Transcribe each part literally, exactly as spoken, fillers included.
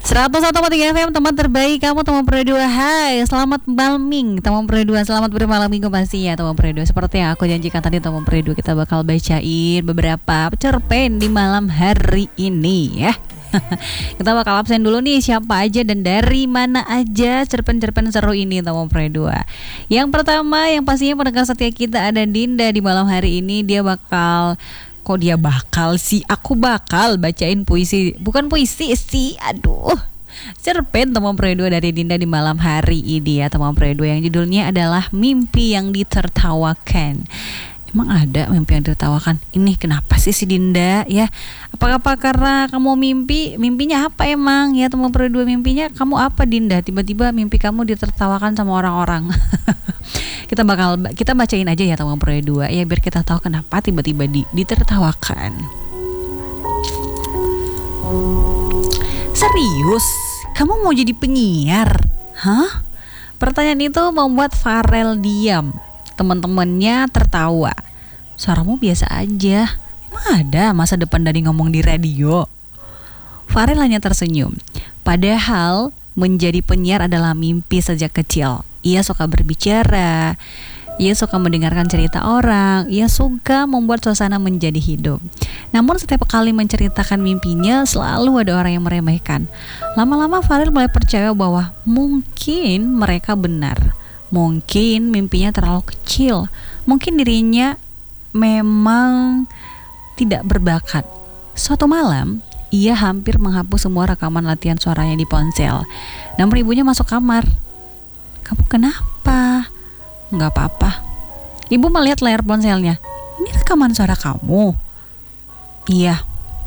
seratus satu koma tiga F M, teman terbaik kamu, teman Pro dua. Hai, selamat malam, teman Pro dua. Selamat bermalam minggu pastinya, teman Pro dua. Seperti yang aku janjikan tadi, teman Pro dua, kita bakal bacain beberapa cerpen di malam hari ini ya. Kita bakal absen dulu nih siapa aja dan dari mana aja cerpen-cerpen seru ini, teman Pro dua. Yang pertama, yang pastinya pendengar setia kita, ada Dinda di malam hari ini. Dia bakal Kok dia bakal sih? Aku bakal bacain puisi. Bukan puisi sih, aduh, cerpen teman Pro dua dari Dinda di malam hari ini ya, teman Pro dua, yang judulnya adalah Mimpi yang Ditertawakan. Emang ada mimpi yang ditertawakan? Ini kenapa sih si Dinda ya? Apakah karena kamu mimpi? Mimpinya apa emang ya, teman Pro dua? Mimpinya kamu apa, Dinda? Tiba-tiba mimpi kamu ditertawakan sama orang-orang. Kita bakal kita bacain aja ya, teman Pro dua ya, biar kita tahu kenapa tiba-tiba di, ditertawakan. Serius? Kamu mau jadi penyiar? Hah? Pertanyaan itu membuat Farel diam. Teman-temannya tertawa. Suaramu biasa aja. Emang ada masa depan dari ngomong di radio? Farel hanya tersenyum. Padahal menjadi penyiar adalah mimpi sejak kecil. Ia suka berbicara, ia suka mendengarkan cerita orang, ia suka membuat suasana menjadi hidup. Namun setiap kali menceritakan mimpinya, selalu ada orang yang meremehkan. Lama-lama Farel mulai percaya bahwa mungkin mereka benar. Mungkin mimpinya terlalu kecil. Mungkin dirinya memang tidak berbakat. Suatu malam, ia hampir menghapus semua rekaman latihan suaranya di ponsel. Namun ibunya masuk kamar. Kamu kenapa? Nggak apa-apa. Ibu melihat layar ponselnya. Ini rekaman suara kamu? Iya.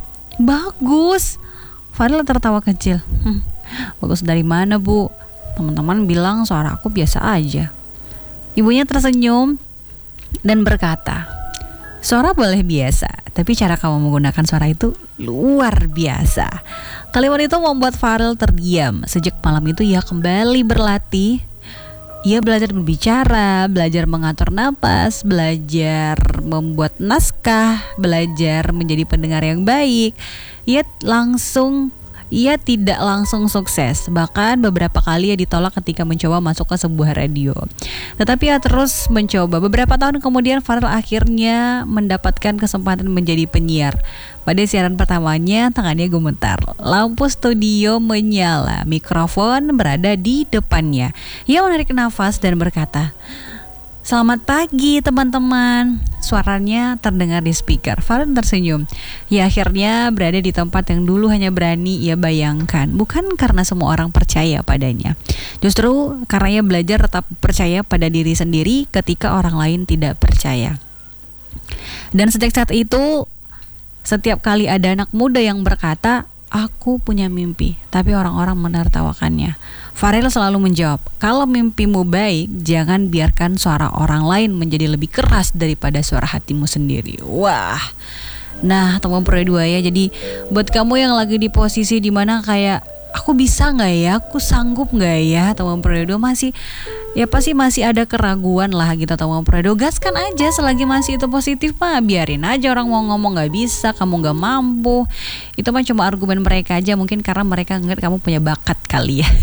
Bagus. Farel tertawa kecil. Hm, bagus dari mana, Bu? Teman-teman bilang suara aku biasa aja. Ibunya tersenyum dan berkata, suara boleh biasa, tapi cara kamu menggunakan suara itu luar biasa. Kalimat itu membuat Farel terdiam. Sejak malam itu ia kembali berlatih. Ia belajar berbicara, belajar mengatur napas, belajar membuat naskah, belajar menjadi pendengar yang baik. Ia langsung Ia tidak langsung sukses, bahkan beberapa kali ia ditolak ketika mencoba masuk ke sebuah radio. Tetapi ia terus mencoba. Beberapa tahun kemudian Farel akhirnya mendapatkan kesempatan menjadi penyiar. Pada siaran pertamanya, tangannya gemetar. Lampu studio menyala, mikrofon berada di depannya. Ia menarik nafas dan berkata, selamat pagi teman-teman. Suaranya terdengar di speaker. Farel tersenyum. Ia akhirnya berada di tempat yang dulu hanya berani ia bayangkan. Bukan karena semua orang percaya padanya. Justru karena ia belajar tetap percaya pada diri sendiri ketika orang lain tidak percaya. Dan sejak saat itu, setiap kali ada anak muda yang berkata, aku punya mimpi, tapi orang-orang menertawakannya, Farel selalu menjawab, kalau mimpimu baik, jangan biarkan suara orang lain menjadi lebih keras daripada suara hatimu sendiri. Wah. Nah, teman Pro dua ya, jadi buat kamu yang lagi di posisi dimana kayak, aku bisa gak ya, aku sanggup gak ya, teman Pro dua, masih ya pasti masih ada keraguan lah gitu, teman Pro dua. Gaskan aja, selagi masih itu positif mah biarin aja orang mau ngomong gak bisa, kamu gak mampu. Itu mah cuma argumen mereka aja, mungkin karena mereka ngeliat kamu punya bakat kali ya.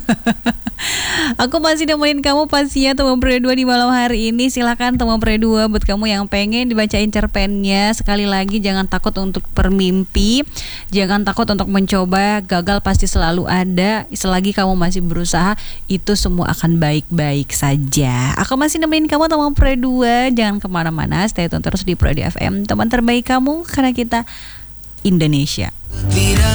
Aku masih nemenin kamu pastinya, teman Pro dua, di malam hari ini. Silakan teman Pro dua, buat kamu yang pengen dibacain cerpennya, sekali lagi jangan takut untuk bermimpi, jangan takut untuk mencoba. Gagal pasti selalu ada. Selagi kamu masih berusaha, itu semua akan baik-baik saja. Aku masih nemenin kamu, teman Pro dua. Jangan kemana-mana, stay tune terus di Pro dua F M, teman terbaik kamu, karena kita Indonesia.